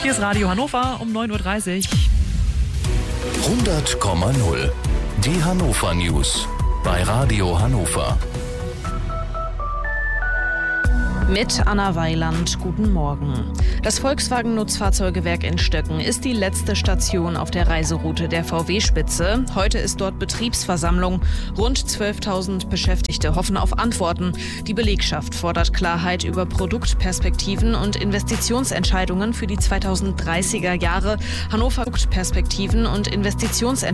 Hier ist Radio Hannover um 9.30 Uhr. 100,0. Die Hannover News bei Radio Hannover. Mit Anna Weiland, guten Morgen. Das Volkswagen-Nutzfahrzeugewerk in Stöcken ist die letzte Station auf der Reiseroute der VW-Spitze. Heute ist dort Betriebsversammlung. Rund 12.000 Beschäftigte hoffen auf Antworten. Die Belegschaft fordert Klarheit über Produktperspektiven und Investitionsentscheidungen für die 2030er Jahre. Hannover Produktperspektiven und Investitionsentscheidungen